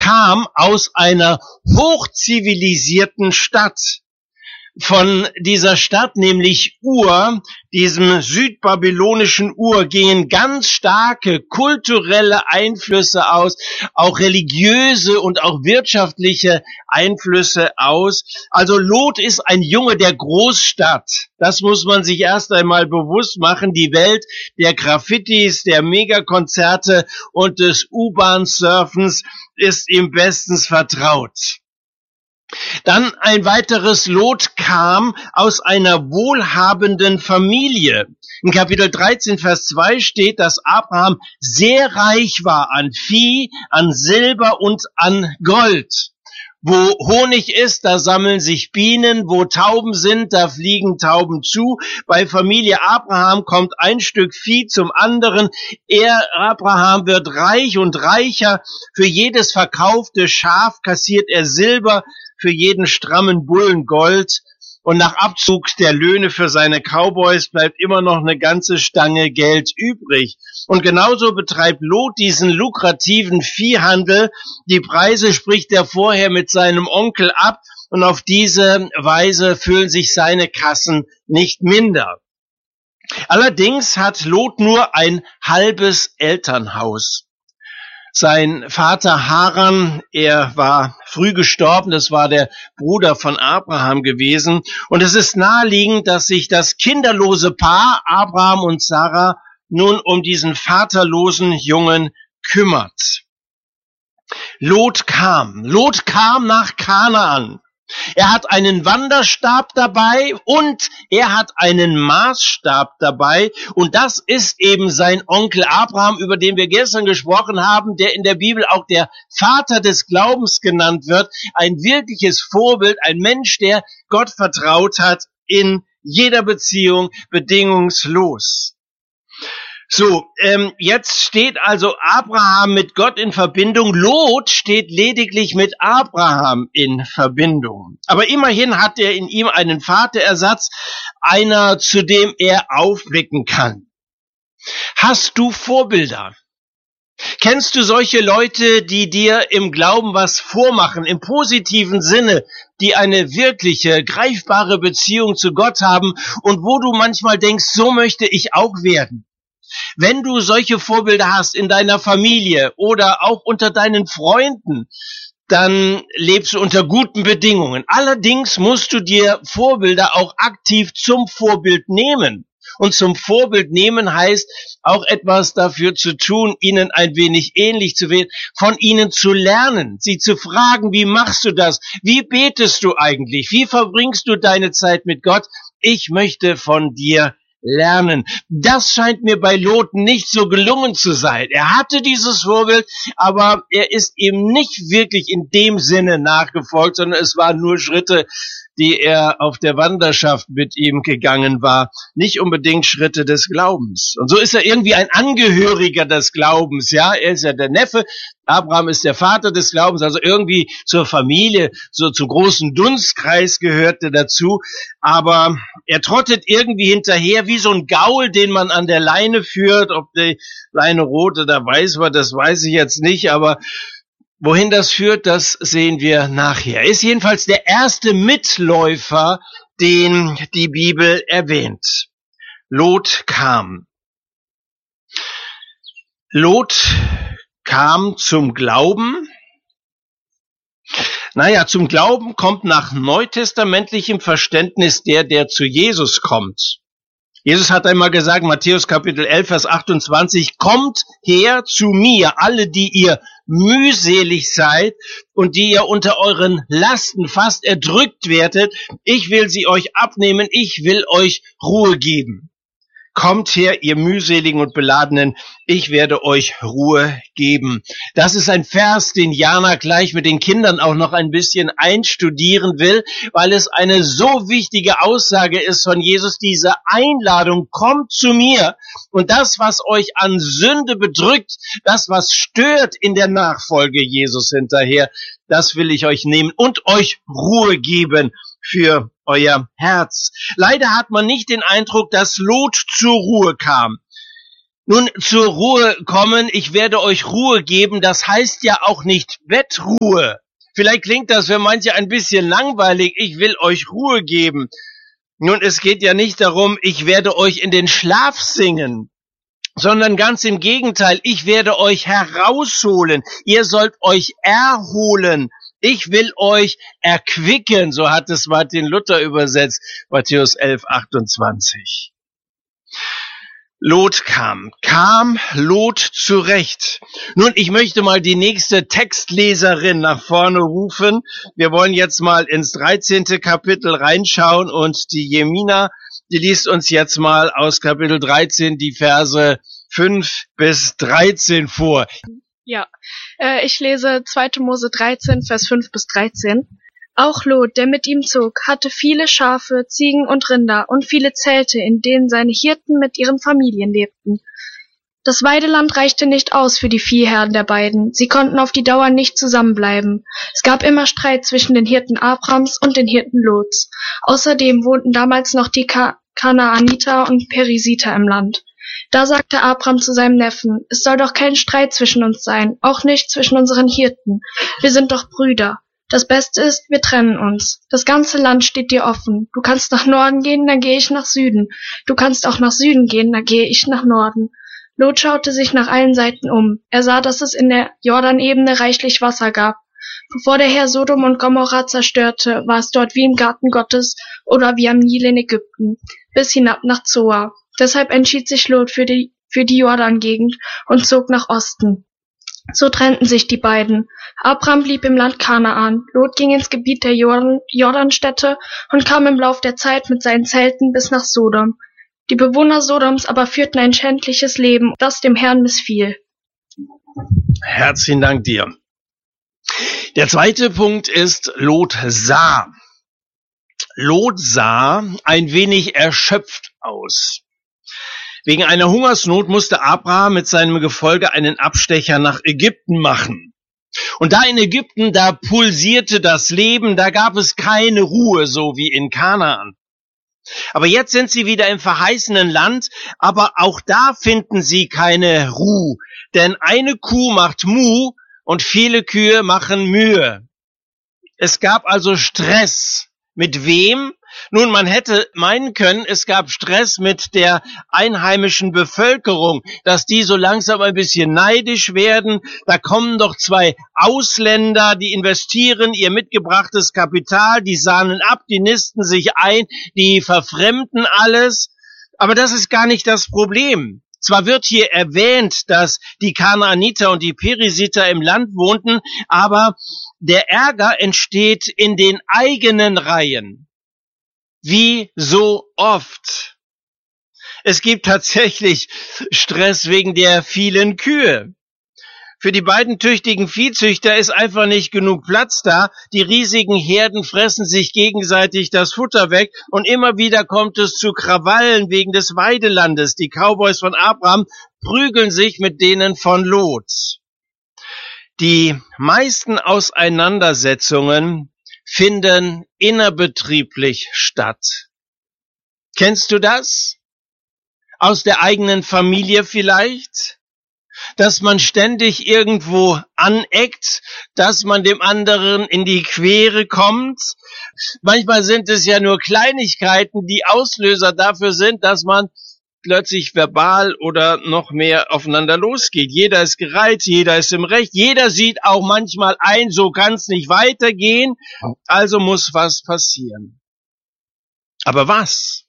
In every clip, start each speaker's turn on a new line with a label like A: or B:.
A: kam aus einer hochzivilisierten Stadt. Von dieser Stadt, nämlich Ur, diesem südbabylonischen Ur, gingen ganz starke kulturelle Einflüsse aus, auch religiöse und auch wirtschaftliche Einflüsse aus. Also Lot ist ein Junge der Großstadt. Das muss man sich erst einmal bewusst machen. Die Welt der Graffitis, der Megakonzerte und des U-Bahn-Surfens ist ihm bestens vertraut. Dann ein weiteres: Lot kam aus einer wohlhabenden Familie. In Kapitel 13, Vers 2 steht, dass Abraham sehr reich war an Vieh, an Silber und an Gold. Wo Honig ist, da sammeln sich Bienen. Wo Tauben sind, da fliegen Tauben zu. Bei Familie Abraham kommt ein Stück Vieh zum anderen. Abraham wird reich und reicher. Für jedes verkaufte Schaf kassiert er Silber, für jeden strammen Bullen Gold. Und nach Abzug der Löhne für seine Cowboys bleibt immer noch eine ganze Stange Geld übrig. Und genauso betreibt Lot diesen lukrativen Viehhandel. Die Preise spricht er vorher mit seinem Onkel ab, und auf diese Weise füllen sich seine Kassen nicht minder. Allerdings hat Lot nur ein halbes Elternhaus. Sein Vater Haran, er war früh gestorben, das war der Bruder von Abraham gewesen. Und es ist naheliegend, dass sich das kinderlose Paar, Abraham und Sarah, nun um diesen vaterlosen Jungen kümmert. Lot kam nach Kanaan. Er hat einen Wanderstab dabei und er hat einen Maßstab dabei, und das ist eben sein Onkel Abraham, über den wir gestern gesprochen haben, der in der Bibel auch der Vater des Glaubens genannt wird. Ein wirkliches Vorbild, ein Mensch, der Gott vertraut hat in jeder Beziehung bedingungslos. So, jetzt steht also Abraham mit Gott in Verbindung. Lot steht lediglich mit Abraham in Verbindung. Aber immerhin hat er in ihm einen Vaterersatz, einer, zu dem er aufblicken kann. Hast du Vorbilder? Kennst du solche Leute, die dir im Glauben was vormachen, im positiven Sinne, die eine wirkliche, greifbare Beziehung zu Gott haben und wo du manchmal denkst, so möchte ich auch werden? Wenn du solche Vorbilder hast in deiner Familie oder auch unter deinen Freunden, dann lebst du unter guten Bedingungen. Allerdings musst du dir Vorbilder auch aktiv zum Vorbild nehmen. Und zum Vorbild nehmen heißt auch etwas dafür zu tun, ihnen ein wenig ähnlich zu werden, von ihnen zu lernen, sie zu fragen, wie machst du das? Wie betest du eigentlich? Wie verbringst du deine Zeit mit Gott? Ich möchte von dir lernen. Das scheint mir bei Lot nicht so gelungen zu sein. Er hatte dieses Vorbild, aber er ist ihm nicht wirklich in dem Sinne nachgefolgt, sondern es waren nur Schritte, die er auf der Wanderschaft mit ihm gegangen war, nicht unbedingt Schritte des Glaubens. Und so ist er irgendwie ein Angehöriger des Glaubens, ja, er ist ja der Neffe, Abraham ist der Vater des Glaubens, also irgendwie zur Familie, so zum großen Dunstkreis gehörte dazu, aber er trottet irgendwie hinterher wie so ein Gaul, den man an der Leine führt. Ob die Leine rot oder weiß war, das weiß ich jetzt nicht, aber wohin das führt, das sehen wir nachher. Er ist jedenfalls der erste Mitläufer, den die Bibel erwähnt. Lot kam. Lot kam zum Glauben. Naja, zum Glauben kommt nach neutestamentlichem Verständnis der zu Jesus kommt. Jesus hat einmal gesagt, Matthäus Kapitel 11, Vers 28, kommt her zu mir, alle, die ihr mühselig seid und die ihr unter euren Lasten fast erdrückt werdet. Ich will sie euch abnehmen, ich will euch Ruhe geben. Kommt her, ihr mühseligen und beladenen, ich werde euch Ruhe geben. Das ist ein Vers, den Jana gleich mit den Kindern auch noch ein bisschen einstudieren will, weil es eine so wichtige Aussage ist von Jesus, diese Einladung, kommt zu mir, und das, was euch an Sünde bedrückt, das, was stört in der Nachfolge Jesus hinterher, das will ich euch nehmen und euch Ruhe geben für euer Herz. Leider hat man nicht den Eindruck, dass Lot zur Ruhe kam. Nun, zur Ruhe kommen, ich werde euch Ruhe geben, das heißt ja auch nicht Bettruhe. Vielleicht klingt das für manche ein bisschen langweilig, ich will euch Ruhe geben. Nun, es geht ja nicht darum, ich werde euch in den Schlaf singen, sondern ganz im Gegenteil, ich werde euch herausholen, ihr sollt euch erholen. Ich will euch erquicken, so hat es Martin Luther übersetzt, Matthäus 11,28. Lot kam Lot zurecht. Nun, ich möchte mal die nächste Textleserin nach vorne rufen. Wir wollen jetzt mal ins 13. Kapitel reinschauen und die Jemina, die liest uns jetzt mal aus Kapitel 13 die Verse 5 bis 13 vor.
B: Ja, ich lese 2. Mose 13, Vers 5 bis 13. Auch Lot, der mit ihm zog, hatte viele Schafe, Ziegen und Rinder und viele Zelte, in denen seine Hirten mit ihren Familien lebten. Das Weideland reichte nicht aus für die Viehherden der beiden. Sie konnten auf die Dauer nicht zusammenbleiben. Es gab immer Streit zwischen den Hirten Abrams und den Hirten Lots. Außerdem wohnten damals noch die Kanaaniter und Perisiter im Land. Da sagte Abram zu seinem Neffen, es soll doch kein Streit zwischen uns sein, auch nicht zwischen unseren Hirten. Wir sind doch Brüder. Das Beste ist, wir trennen uns. Das ganze Land steht dir offen. Du kannst nach Norden gehen, dann gehe ich nach Süden. Du kannst auch nach Süden gehen, dann gehe ich nach Norden. Lot schaute sich nach allen Seiten um. Er sah, dass es in der Jordanebene reichlich Wasser gab. Bevor der Herr Sodom und Gomorra zerstörte, war es dort wie im Garten Gottes oder wie am Nil in Ägypten, bis hinab nach Zoar. Deshalb entschied sich Lot für die Jordan-Gegend und zog nach Osten. So trennten sich die beiden. Abram blieb im Land Kanaan, Lot ging ins Gebiet der Jordanstädte und kam im Lauf der Zeit mit seinen Zelten bis nach Sodom. Die Bewohner Sodoms aber führten ein schändliches Leben, das dem Herrn missfiel.
A: Herzlichen Dank dir. Der zweite Punkt ist, Lot sah. Lot sah ein wenig erschöpft aus. Wegen einer Hungersnot musste Abraham mit seinem Gefolge einen Abstecher nach Ägypten machen. Und da in Ägypten, da pulsierte das Leben, da gab es keine Ruhe, so wie in Kanaan. Aber jetzt sind sie wieder im verheißenen Land, aber auch da finden sie keine Ruhe. Denn eine Kuh macht Muh und viele Kühe machen Mühe. Es gab also Stress. Mit wem? Nun, man hätte meinen können, es gab Stress mit der einheimischen Bevölkerung, dass die so langsam ein bisschen neidisch werden. Da kommen doch zwei Ausländer, die investieren ihr mitgebrachtes Kapital, die sahnen ab, die nisten sich ein, die verfremden alles. Aber das ist gar nicht das Problem. Zwar wird hier erwähnt, dass die Kanaaniter und die Perisiter im Land wohnten, aber der Ärger entsteht in den eigenen Reihen. Wie so oft. Es gibt tatsächlich Stress wegen der vielen Kühe. Für die beiden tüchtigen Viehzüchter ist einfach nicht genug Platz da. Die riesigen Herden fressen sich gegenseitig das Futter weg und immer wieder kommt es zu Krawallen wegen des Weidelandes. Die Cowboys von Abraham prügeln sich mit denen von Lot. Die meisten Auseinandersetzungen finden innerbetrieblich statt. Kennst du das? Aus der eigenen Familie vielleicht? Dass man ständig irgendwo aneckt, dass man dem anderen in die Quere kommt. Manchmal sind es ja nur Kleinigkeiten, die Auslöser dafür sind, dass man plötzlich verbal oder noch mehr aufeinander losgeht. Jeder ist gereizt, jeder ist im Recht, jeder sieht auch manchmal ein, so kann es nicht weitergehen, also muss was passieren. Aber was?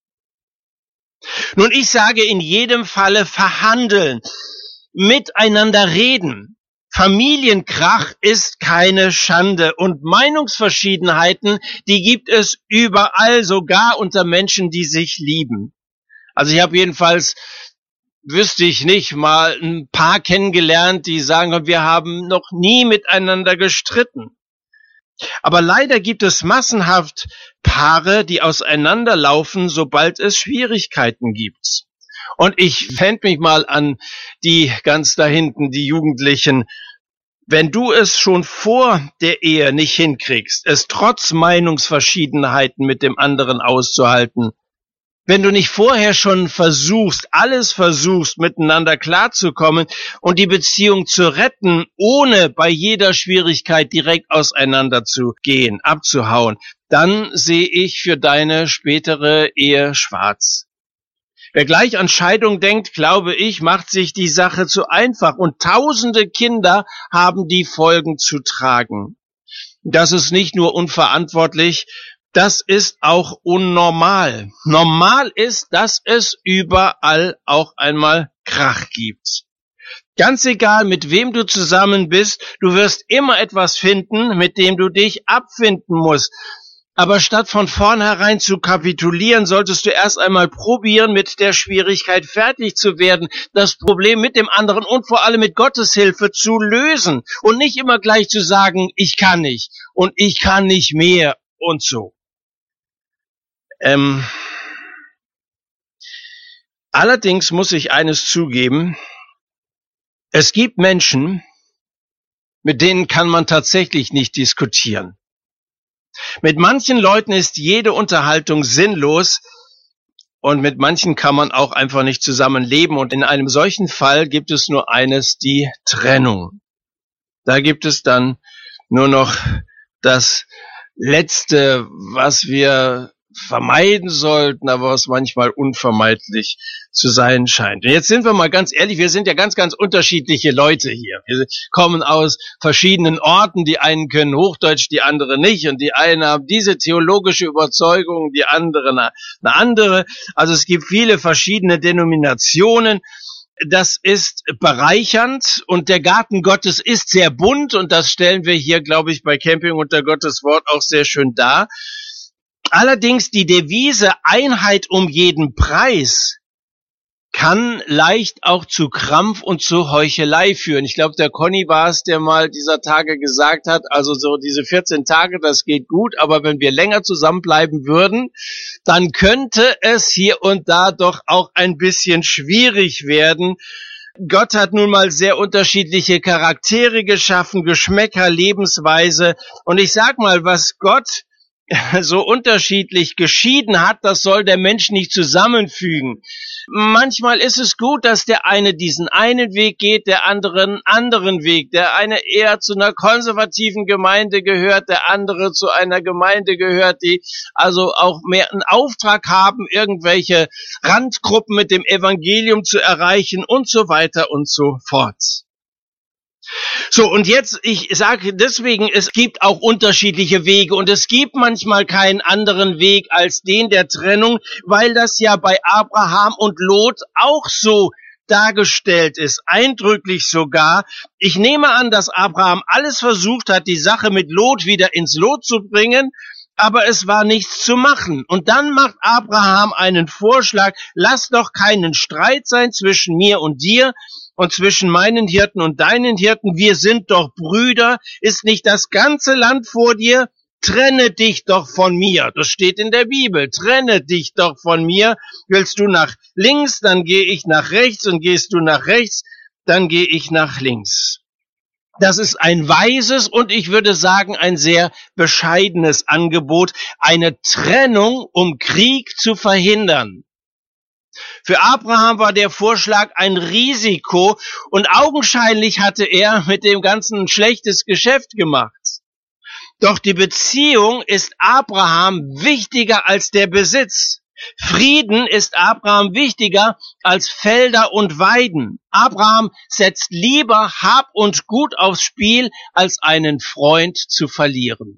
A: Nun, ich sage in jedem Falle verhandeln, miteinander reden. Familienkrach ist keine Schande und Meinungsverschiedenheiten, die gibt es überall, sogar unter Menschen, die sich lieben. Also ich habe jedenfalls, wüsste ich nicht, mal ein paar kennengelernt, die sagen, wir haben noch nie miteinander gestritten. Aber leider gibt es massenhaft Paare, die auseinanderlaufen, sobald es Schwierigkeiten gibt. Und ich wende mich mal an die ganz da hinten, die Jugendlichen. Wenn du es schon vor der Ehe nicht hinkriegst, es trotz Meinungsverschiedenheiten mit dem anderen auszuhalten, Wenn du nicht vorher schon alles versuchst, miteinander klarzukommen und die Beziehung zu retten, ohne bei jeder Schwierigkeit direkt auseinander zu gehen, abzuhauen, dann sehe ich für deine spätere Ehe schwarz. Wer gleich an Scheidung denkt, glaube ich, macht sich die Sache zu einfach und tausende Kinder haben die Folgen zu tragen. Das ist nicht nur unverantwortlich, das ist auch unnormal. Normal ist, dass es überall auch einmal Krach gibt. Ganz egal, mit wem du zusammen bist, du wirst immer etwas finden, mit dem du dich abfinden musst. Aber statt von vornherein zu kapitulieren, solltest du erst einmal probieren, mit der Schwierigkeit fertig zu werden, das Problem mit dem anderen und vor allem mit Gottes Hilfe zu lösen und nicht immer gleich zu sagen, ich kann nicht und ich kann nicht mehr und so. Allerdings muss ich eines zugeben, es gibt Menschen, mit denen kann man tatsächlich nicht diskutieren. Mit manchen Leuten ist jede Unterhaltung sinnlos und mit manchen kann man auch einfach nicht zusammenleben und in einem solchen Fall gibt es nur eines, die Trennung. Da gibt es dann nur noch das Letzte, was wir vermeiden sollten, aber was manchmal unvermeidlich zu sein scheint. Und jetzt sind wir mal ganz ehrlich, wir sind ja ganz, ganz unterschiedliche Leute hier. Wir kommen aus verschiedenen Orten, die einen können Hochdeutsch, die anderen nicht und die einen haben diese theologische Überzeugung, die anderen eine andere. Also es gibt viele verschiedene Denominationen. Das ist bereichernd und der Garten Gottes ist sehr bunt und das stellen wir hier, glaube ich, bei Camping unter Gottes Wort auch sehr schön dar. Allerdings die Devise Einheit um jeden Preis kann leicht auch zu Krampf und zu Heuchelei führen. Ich glaube, der Conny war es, der mal dieser Tage gesagt hat, also so diese 14 Tage, das geht gut, aber wenn wir länger zusammenbleiben würden, dann könnte es hier und da doch auch ein bisschen schwierig werden. Gott hat nun mal sehr unterschiedliche Charaktere geschaffen, Geschmäcker, Lebensweise und ich sag mal, was Gott so unterschiedlich geschieden hat, das soll der Mensch nicht zusammenfügen. Manchmal ist es gut, dass der eine diesen einen Weg geht, der andere einen anderen Weg. Der eine eher zu einer konservativen Gemeinde gehört, der andere zu einer Gemeinde gehört, die also auch mehr einen Auftrag haben, irgendwelche Randgruppen mit dem Evangelium zu erreichen und so weiter und so fort. So, und jetzt, ich sage deswegen, es gibt auch unterschiedliche Wege und es gibt manchmal keinen anderen Weg als den der Trennung, weil das ja bei Abraham und Lot auch so dargestellt ist, eindrücklich sogar. Ich nehme an, dass Abraham alles versucht hat, die Sache mit Lot wieder ins Lot zu bringen, aber es war nichts zu machen. Und dann macht Abraham einen Vorschlag, lass doch keinen Streit sein zwischen mir und dir, und zwischen meinen Hirten und deinen Hirten, wir sind doch Brüder, ist nicht das ganze Land vor dir? Trenne dich doch von mir. Das steht in der Bibel. Trenne dich doch von mir. Willst du nach links, dann gehe ich nach rechts und gehst du nach rechts, dann gehe ich nach links. Das ist ein weises und ich würde sagen ein sehr bescheidenes Angebot, eine Trennung, um Krieg zu verhindern. Für Abraham war der Vorschlag ein Risiko und augenscheinlich hatte er mit dem Ganzen ein schlechtes Geschäft gemacht. Doch die Beziehung ist Abraham wichtiger als der Besitz. Frieden ist Abraham wichtiger als Felder und Weiden. Abraham setzt lieber Hab und Gut aufs Spiel, als einen Freund zu verlieren.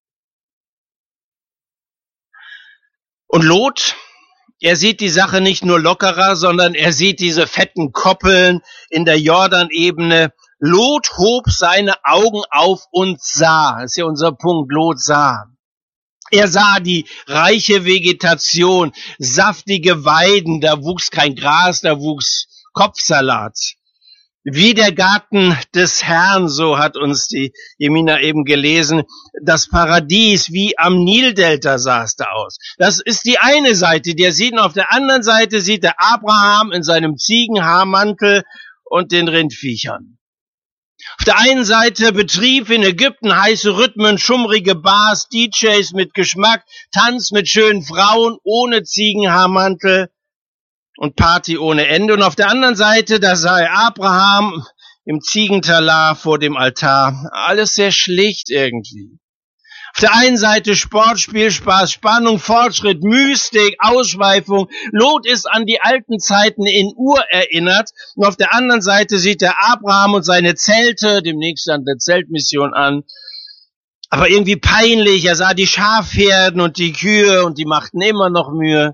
A: Und Lot? Er sieht die Sache nicht nur lockerer, sondern er sieht diese fetten Koppeln in der Jordanebene. Lot hob seine Augen auf und sah. Das ist ja unser Punkt, Lot sah. Er sah die reiche Vegetation, saftige Weiden, da wuchs kein Gras, da wuchs Kopfsalat. Wie der Garten des Herrn, so hat uns die Jemina eben gelesen, das Paradies wie am Nildelta sah es da aus. Das ist die eine Seite, die er sieht. Und auf der anderen Seite sieht er Abraham in seinem Ziegenhaarmantel und den Rindviechern. Auf der einen Seite Betrieb in Ägypten, heiße Rhythmen, schummrige Bars, DJs mit Geschmack, Tanz mit schönen Frauen, ohne Ziegenhaarmantel und Party ohne Ende. Und auf der anderen Seite, da sei Abraham im Ziegentalar vor dem Altar. Alles sehr schlicht irgendwie. Auf der einen Seite Sport, Spielspaß, Spannung, Fortschritt, Mystik, Ausschweifung. Lot ist an die alten Zeiten in Ur erinnert. Und auf der anderen Seite sieht er Abraham und seine Zelte, demnächst dann der Zeltmission an. Aber irgendwie peinlich. Er sah die Schafherden und die Kühe und die machten immer noch Mühe.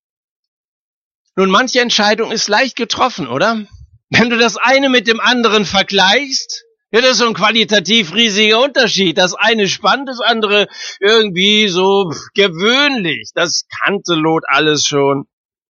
A: Nun, manche Entscheidung ist leicht getroffen, oder? Wenn du das eine mit dem anderen vergleichst, ja, das ist so ein qualitativ riesiger Unterschied. Das eine spannend, das andere irgendwie so gewöhnlich. Das kannte Lot alles schon.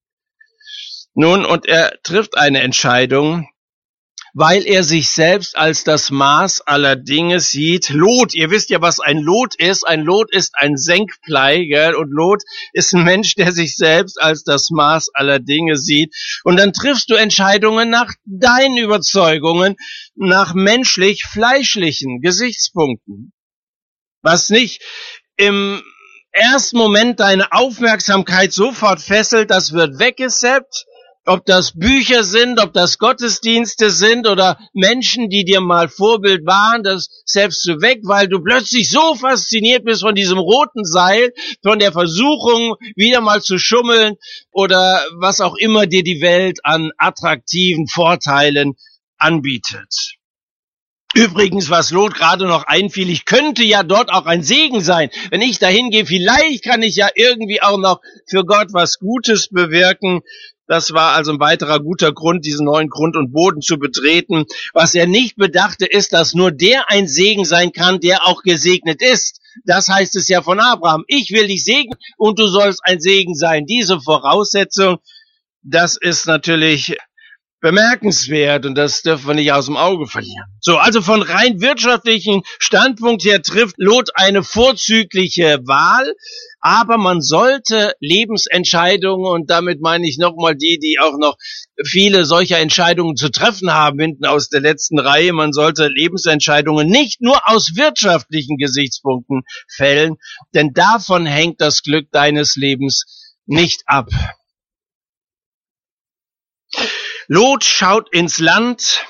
A: Nun, und er trifft eine Entscheidung, weil er sich selbst als das Maß aller Dinge sieht. Lot, ihr wisst ja, was ein Lot ist. Ein Lot ist ein Senkblei, gell? Und Lot ist ein Mensch, der sich selbst als das Maß aller Dinge sieht. Und dann triffst du Entscheidungen nach deinen Überzeugungen, nach menschlich-fleischlichen Gesichtspunkten. Was nicht im ersten Moment deine Aufmerksamkeit sofort fesselt, das wird weggesappt. Ob das Bücher sind, ob das Gottesdienste sind oder Menschen, die dir mal Vorbild waren, das selbst du weg, weil du plötzlich so fasziniert bist von diesem roten Seil, von der Versuchung, wieder mal zu schummeln oder was auch immer dir die Welt an attraktiven Vorteilen anbietet. Übrigens, was Lot gerade noch einfiel, ich könnte ja dort auch ein Segen sein. Wenn ich dahin gehe, vielleicht kann ich ja irgendwie auch noch für Gott was Gutes bewirken. Das war also ein weiterer guter Grund, diesen neuen Grund und Boden zu betreten. Was er nicht bedachte, ist, dass nur der ein Segen sein kann, der auch gesegnet ist. Das heißt es ja von Abraham. Ich will dich segnen und du sollst ein Segen sein. Diese Voraussetzung, das ist natürlich bemerkenswert und das dürfen wir nicht aus dem Auge verlieren. So, also von rein wirtschaftlichen Standpunkt her trifft Lot eine vorzügliche Wahl, aber man sollte Lebensentscheidungen, und damit meine ich nochmal die auch noch viele solcher Entscheidungen zu treffen haben, hinten aus der letzten Reihe, man sollte Lebensentscheidungen nicht nur aus wirtschaftlichen Gesichtspunkten fällen, denn davon hängt das Glück deines Lebens nicht ab. Lot schaut ins Land.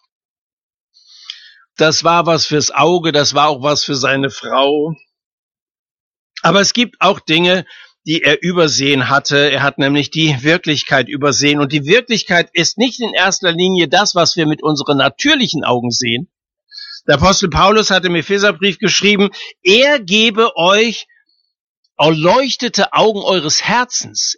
A: Das war was fürs Auge, das war auch was für seine Frau. Aber es gibt auch Dinge, die er übersehen hatte. Er hat nämlich die Wirklichkeit übersehen. Und die Wirklichkeit ist nicht in erster Linie das, was wir mit unseren natürlichen Augen sehen. Der Apostel Paulus hat im Epheserbrief geschrieben, er gebe euch erleuchtete Augen eures Herzens,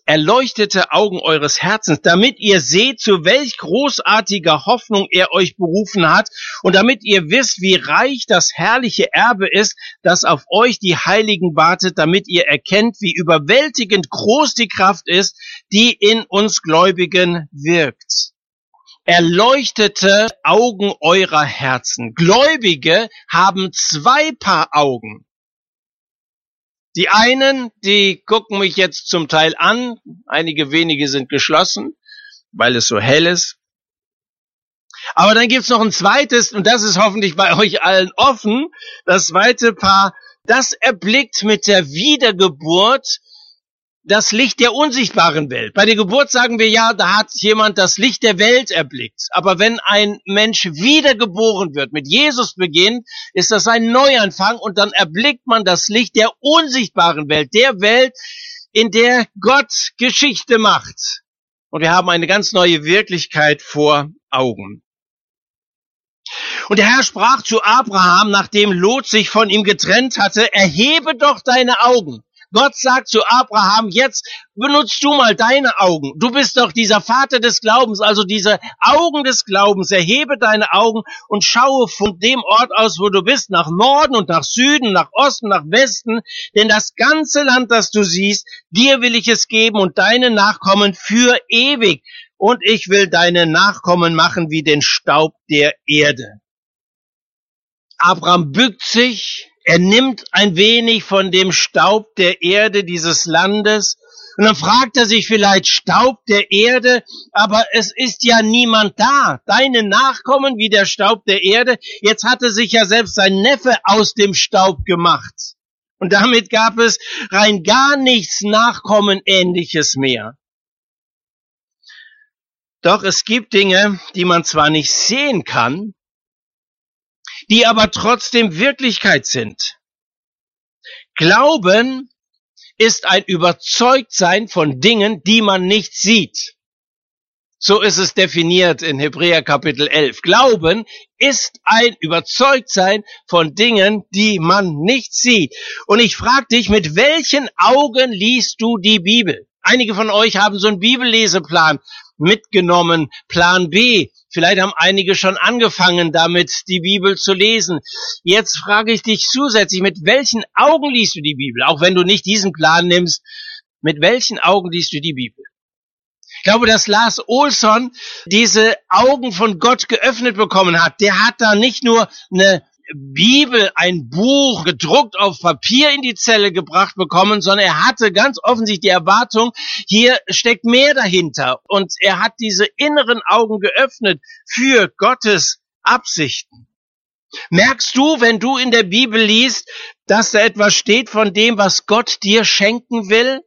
A: damit ihr seht, zu welch großartiger Hoffnung er euch berufen hat und damit ihr wisst, wie reich das herrliche Erbe ist, das auf euch die Heiligen wartet, damit ihr erkennt, wie überwältigend groß die Kraft ist, die in uns Gläubigen wirkt. Erleuchtete Augen eurer Herzen. Gläubige haben zwei Paar Augen. Die einen, die gucken mich jetzt zum Teil an, einige wenige sind geschlossen, weil es so hell ist. Aber dann gibt's noch ein zweites, und das ist hoffentlich bei euch allen offen, das zweite Paar, das erblickt mit der Wiedergeburt das Licht der unsichtbaren Welt. Bei der Geburt sagen wir ja, da hat jemand das Licht der Welt erblickt. Aber wenn ein Mensch wiedergeboren wird, mit Jesus beginnt, ist das ein Neuanfang und dann erblickt man das Licht der unsichtbaren Welt, der Welt, in der Gott Geschichte macht. Und wir haben eine ganz neue Wirklichkeit vor Augen. Und der Herr sprach zu Abraham, nachdem Lot sich von ihm getrennt hatte, erhebe doch deine Augen. Gott sagt zu Abraham, jetzt benutzt du mal deine Augen. Du bist doch dieser Vater des Glaubens, also diese Augen des Glaubens. Erhebe deine Augen und schaue von dem Ort aus, wo du bist, nach Norden und nach Süden, nach Osten, nach Westen. Denn das ganze Land, das du siehst, dir will ich es geben und deine Nachkommen für ewig. Und ich will deine Nachkommen machen wie den Staub der Erde. Abraham bückt sich. Er nimmt ein wenig von dem Staub der Erde dieses Landes Und dann fragt er sich vielleicht, Staub der Erde, aber es ist ja niemand da. Deine Nachkommen wie der Staub der Erde. Jetzt hatte sich ja selbst sein Neffe aus dem Staub gemacht. Und damit gab es rein gar nichts Nachkommenähnliches mehr. Doch es gibt Dinge, die man zwar nicht sehen kann, die aber trotzdem Wirklichkeit sind. Glauben ist ein Überzeugtsein von Dingen, die man nicht sieht. So ist es definiert in Hebräer Kapitel 11. Glauben ist ein Überzeugtsein von Dingen, die man nicht sieht. Und ich frage dich, mit welchen Augen liest du die Bibel? Einige von euch haben so einen Bibelleseplan mitgenommen, Plan B. Vielleicht haben einige schon angefangen, damit die Bibel zu lesen. Jetzt frage ich dich zusätzlich, mit welchen Augen liest du die Bibel? Auch wenn du nicht diesen Plan nimmst, mit welchen Augen liest du die Bibel? Ich glaube, dass Lars Olsson diese Augen von Gott geöffnet bekommen hat. Der hat da nicht nur eine Bibel, ein Buch gedruckt auf Papier in die Zelle gebracht bekommen, sondern er hatte ganz offensichtlich die Erwartung, hier steckt mehr dahinter. Und er hat diese inneren Augen geöffnet für Gottes Absichten. Merkst du, wenn du in der Bibel liest, dass da etwas steht von dem, was Gott dir schenken will?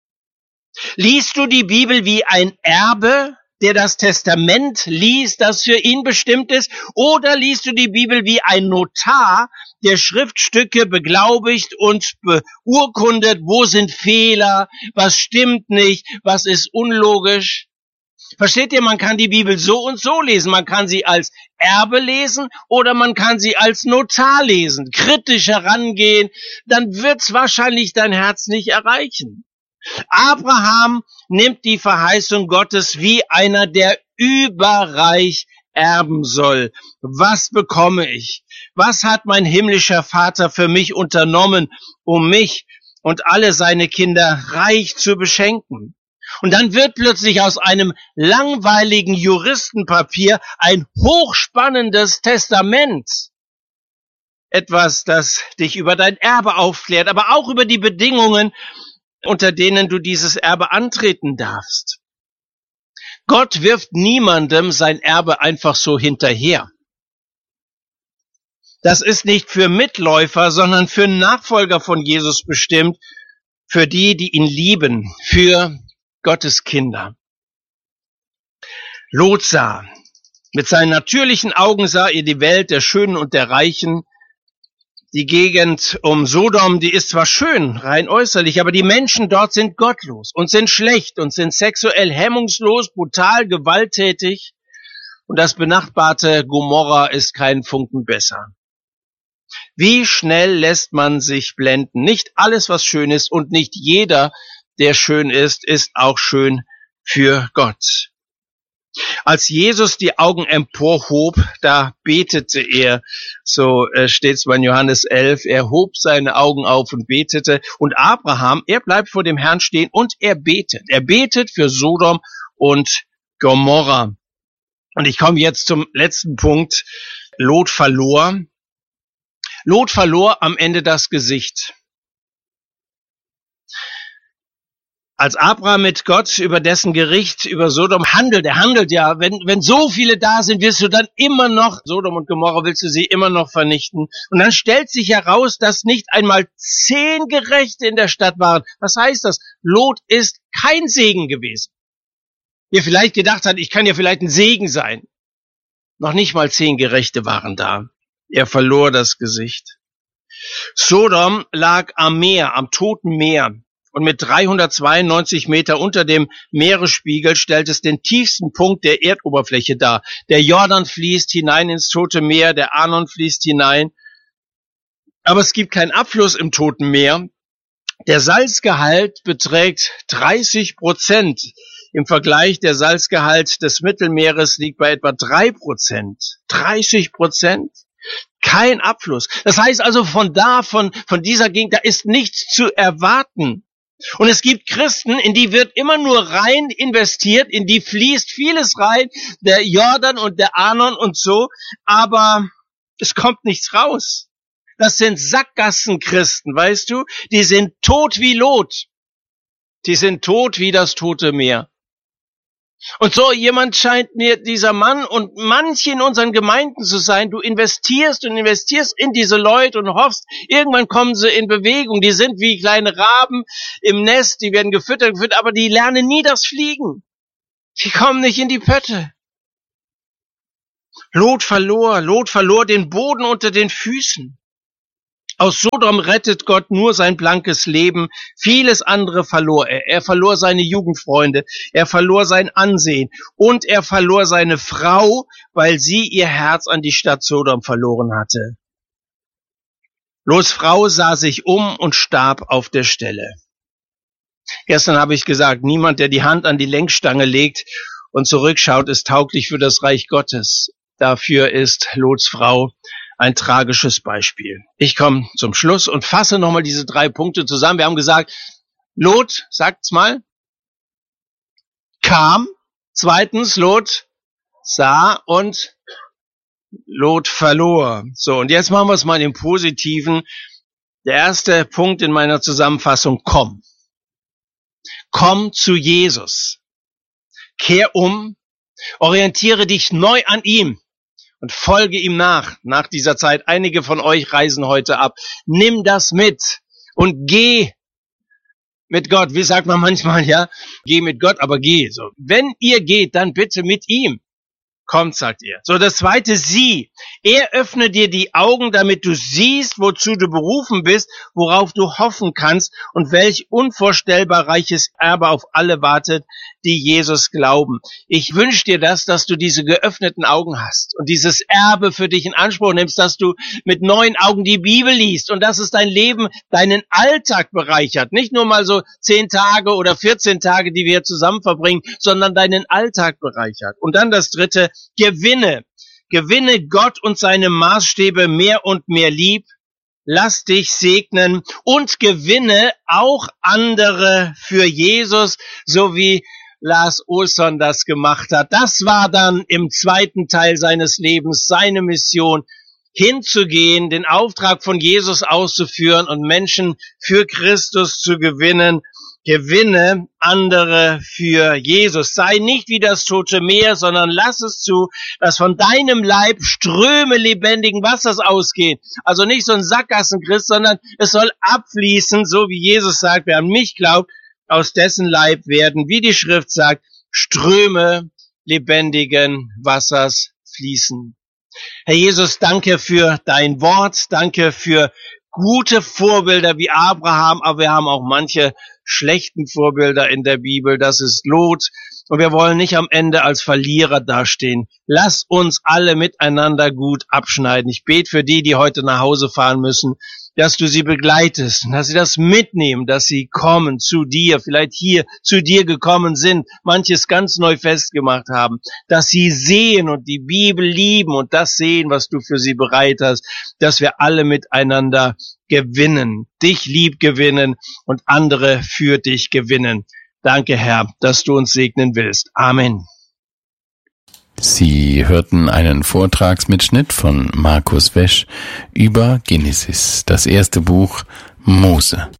A: Liest du die Bibel wie ein Erbe, der das Testament liest, das für ihn bestimmt ist? Oder liest du die Bibel wie ein Notar, der Schriftstücke beglaubigt und beurkundet, wo sind Fehler, was stimmt nicht, was ist unlogisch? Versteht ihr, man kann die Bibel so und so lesen. Man kann sie als Erbe lesen oder man kann sie als Notar lesen. Kritisch herangehen, dann wird's wahrscheinlich dein Herz nicht erreichen. Abraham nimmt die Verheißung Gottes wie einer, der überreich erben soll. Was bekomme ich? Was hat mein himmlischer Vater für mich unternommen, um mich und alle seine Kinder reich zu beschenken? Und dann wird plötzlich aus einem langweiligen Juristenpapier ein hochspannendes Testament. Etwas, das dich über dein Erbe aufklärt, aber auch über die Bedingungen, unter denen du dieses Erbe antreten darfst. Gott wirft niemandem sein Erbe einfach so hinterher. Das ist nicht für Mitläufer, sondern für Nachfolger von Jesus bestimmt, für die, die ihn lieben, für Gottes Kinder. Lot sah, mit seinen natürlichen Augen sah er die Welt der Schönen und der Reichen. Die Gegend um Sodom, die ist zwar schön, rein äußerlich, aber die Menschen dort sind gottlos und sind schlecht und sind sexuell hemmungslos, brutal, gewalttätig. Und das benachbarte Gomorra ist kein Funken besser. Wie schnell lässt man sich blenden? Nicht alles, was schön ist und nicht jeder, der schön ist auch schön für Gott. Als Jesus die Augen emporhob, da betete er, so steht's bei Johannes 11, er hob seine Augen auf und betete. Und Abraham, er bleibt vor dem Herrn stehen und er betet. Er betet für Sodom und Gomorra. Und ich komme jetzt zum letzten Punkt. Lot verlor. Lot verlor am Ende das Gesicht. Als Abraham mit Gott über dessen Gericht über Sodom handelt, er handelt ja, wenn so viele da sind, wirst du dann immer noch, Sodom und Gomorra willst du sie immer noch vernichten. Und dann stellt sich heraus, dass nicht einmal 10 Gerechte in der Stadt waren. Was heißt das? Lot ist kein Segen gewesen. Wer vielleicht gedacht hat, ich kann ja vielleicht ein Segen sein. Noch nicht mal 10 Gerechte waren da. Er verlor das Gesicht. Sodom lag am Meer, am Toten Meer. Und mit 392 Meter unter dem Meeresspiegel stellt es den tiefsten Punkt der Erdoberfläche dar. Der Jordan fließt hinein ins Tote Meer, der Arnon fließt hinein. Aber es gibt keinen Abfluss im Toten Meer. Der Salzgehalt beträgt 30%. Im Vergleich der Salzgehalt des Mittelmeeres liegt bei etwa 3%. 30%? Kein Abfluss. Das heißt also von dieser Gegend, da ist nichts zu erwarten. Und es gibt Christen, in die wird immer nur rein investiert, in die fließt vieles rein, der Jordan und der Arnon und so, aber es kommt nichts raus. Das sind Sackgassenchristen, weißt du? Die sind tot wie Lot. Die sind tot wie das Tote Meer. Und so jemand scheint mir dieser Mann und manche in unseren Gemeinden zu sein. Du investierst und investierst in diese Leute und hoffst, irgendwann kommen sie in Bewegung. Die sind wie kleine Raben im Nest, die werden gefüttert, aber die lernen nie das Fliegen. Die kommen nicht in die Pötte. Lot verlor den Boden unter den Füßen. Aus Sodom rettet Gott nur sein blankes Leben. Vieles andere verlor er. Er verlor seine Jugendfreunde. Er verlor sein Ansehen. Und er verlor seine Frau, weil sie ihr Herz an die Stadt Sodom verloren hatte. Lots Frau sah sich um und starb auf der Stelle. Gestern habe ich gesagt, niemand, der die Hand an die Lenkstange legt und zurückschaut, ist tauglich für das Reich Gottes. Dafür ist Lots Frau ein tragisches Beispiel. Ich komme zum Schluss und fasse nochmal diese 3 Punkte zusammen. Wir haben gesagt, Lot, sagt's mal, kam. 2. Lot sah und Lot verlor. So, und jetzt machen wir es mal im Positiven. Der erste Punkt in meiner Zusammenfassung, komm. Komm zu Jesus. Kehr um, orientiere dich neu an ihm. Und folge ihm nach dieser Zeit. Einige von euch reisen heute ab. Nimm das mit und geh mit Gott. Wie sagt man manchmal, ja? Geh mit Gott, aber geh. So. Wenn ihr geht, dann bitte mit ihm. Kommt, sagt er. So, das zweite, sieh. Er öffne dir die Augen, damit du siehst, wozu du berufen bist, worauf du hoffen kannst und welch unvorstellbar reiches Erbe auf alle wartet, die Jesus glauben. Ich wünsche dir das, dass du diese geöffneten Augen hast und dieses Erbe für dich in Anspruch nimmst, dass du mit neuen Augen die Bibel liest und dass es dein Leben, deinen Alltag bereichert. Nicht nur mal so 10 Tage oder 14 Tage, die wir hier zusammen verbringen, sondern deinen Alltag bereichert. Und dann das dritte, gewinne Gott und seine Maßstäbe mehr und mehr lieb, lass dich segnen und gewinne auch andere für Jesus, so wie Lars Olsson das gemacht hat. Das war dann im 2. Teil seines Lebens seine Mission, hinzugehen, den Auftrag von Jesus auszuführen und Menschen für Christus zu gewinnen. Gewinne andere für Jesus. Sei nicht wie das Tote Meer, sondern lass es zu, dass von deinem Leib Ströme lebendigen Wassers ausgehen. Also nicht so ein Sackgassenchrist, sondern es soll abfließen, so wie Jesus sagt, wer an mich glaubt, aus dessen Leib werden, wie die Schrift sagt, Ströme lebendigen Wassers fließen. Herr Jesus, danke für dein Wort, danke für gute Vorbilder wie Abraham, aber wir haben auch manche schlechten Vorbilder in der Bibel, das ist Lot, und wir wollen nicht am Ende als Verlierer dastehen. Lass uns alle miteinander gut abschneiden. Ich bete für die heute nach Hause fahren müssen, dass du sie begleitest, dass sie das mitnehmen, dass sie kommen zu dir, vielleicht hier zu dir gekommen sind, manches ganz neu festgemacht haben, dass sie sehen und die Bibel lieben und das sehen, was du für sie bereit hast, dass wir alle miteinander gewinnen, dich lieb gewinnen und andere für dich gewinnen. Danke, Herr, dass du uns segnen willst. Amen.
C: Sie hörten einen Vortragsmitschnitt von Markus Wesch über Genesis, das erste Buch Mose.